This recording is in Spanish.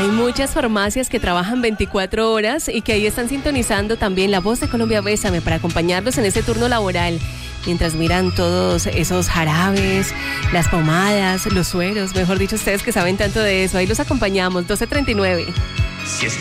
Hay muchas farmacias que trabajan 24 horas y que ahí están sintonizando también La Voz de Colombia Bésame para acompañarlos en ese turno laboral. Mientras miran todos esos jarabes, las pomadas, los sueros, mejor dicho, ustedes que saben tanto de eso, ahí los acompañamos, 12:39. Si